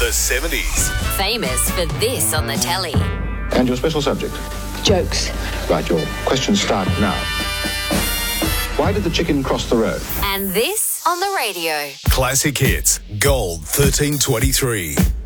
The 70s. Famous for this on the telly. And your special subject? Jokes. Right, your questions start now. Why did the chicken cross the road? And this on the radio. Classic Hits, Gold 1323.